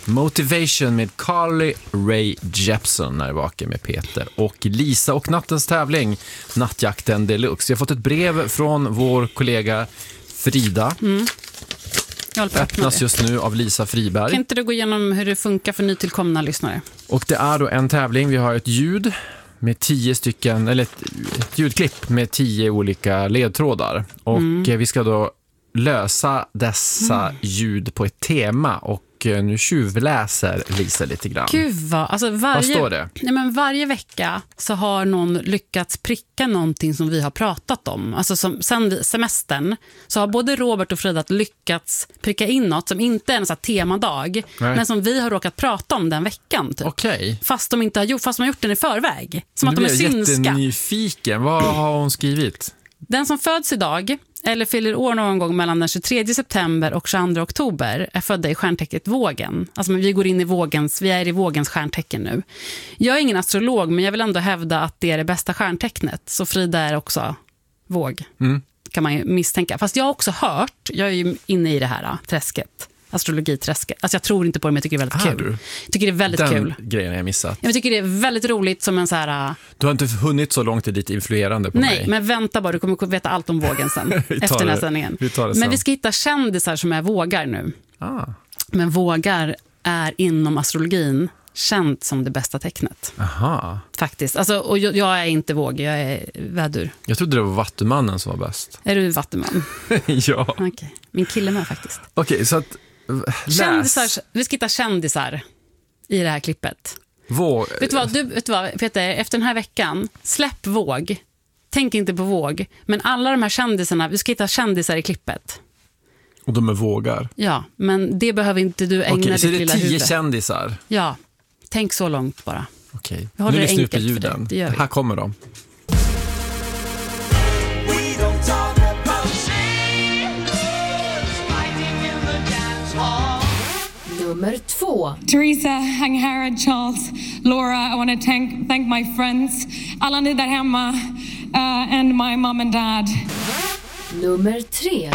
Motivation med Carly Rae Jepsen är vaken med Peter och Lisa och nattens tävling Nattjakten Deluxe. Jag har fått ett brev från vår kollega Frida. Öppnas just nu av Lisa Friberg. Kan inte du gå igenom hur det funkar för nytillkomna lyssnare? Och det är då en tävling. Vi har ett ljud med 10 stycken, eller ett ljudklipp med 10 olika ledtrådar. Och vi ska då lösa dessa ljud på ett tema. Och nu tjuvläser Lisa lite grann. Gud vad, alltså vad står det? Nej, men varje vecka så har någon lyckats pricka någonting som vi har pratat om. Alltså sen semestern så har både Robert och Frida lyckats pricka in något som inte är en sån här temadag. Nej. Men som vi har råkat prata om den veckan. Typ. Okej. Fast de inte har gjort, fast de har gjort den i förväg. Som att de är synska. Jag är jättenyfiken. Vad har hon skrivit? Den som föds idag eller fyller år någon gång mellan den 23 september och 22 oktober är födda i stjärntecknet Vågen. Alltså vi går in i vi är i Vågens stjärntecken nu. Jag är ingen astrolog, men jag vill ändå hävda att det är det bästa stjärntecknet. Så Frida är också Våg, kan man ju misstänka. Fast jag har också hört, jag är ju inne i det här träsket. Astrologiträsket. Alltså jag tror inte på det, men jag tycker det är väldigt kul. Jag tycker det är väldigt kul. Den grejen har jag missat. Jag tycker det är väldigt roligt som en så här... Du har inte hunnit så långt i ditt influerande på mig. Nej, men vänta bara. Du kommer veta allt om Vågen sen. Efter den här sändningen. Men vi ska hitta kändisar som är vågar nu. Men vågar är inom astrologin känt som det bästa tecknet. Aha. Faktiskt. Alltså, och jag är inte våg, jag är vädur. Jag trodde det var Vattumannen som var bäst. Är du Vattuman? Ja. Okay. Min kille med faktiskt. Okej, så att kändisar, vi ska hitta kändisar i det här klippet. Vet du vad, Peter, efter den här veckan, släpp Våg. Tänk inte på Våg. Men alla de här kändisarna, vi ska hitta kändisar i klippet. Och de är vågar. Ja, men det behöver inte du ägna ditt lilla huvud. Okej, så det är 10 kändisar? Ja, tänk så långt bara. Okej, nu lyssnar vi på ljuden. Här kommer de. Nummer 2. Teresa, Hanghara, Charles, Laura, I want to thank my friends, alla ni där hemma, and my mom and dad. Nummer 3.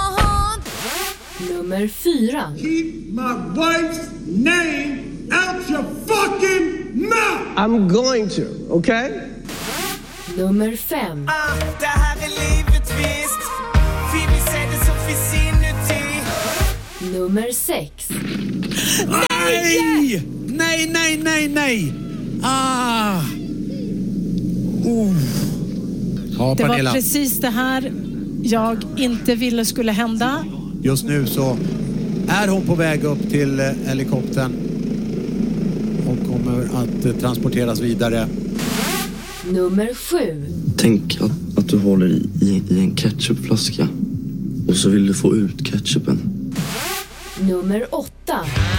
Nummer 4. Keep my wife's name out your fucking mouth! I'm going to, okay? Nummer 5. Det här är livet visst. Vi ser det som finns inuti. Nummer 6. Nej! Nej! Ja, det var precis det här jag inte ville skulle hända. Just nu så är hon på väg upp till helikoptern och kommer att transporteras vidare. Nummer 7. Tänk att du håller i en ketchupflaska och så vill du få ut ketchupen. Nummer 8.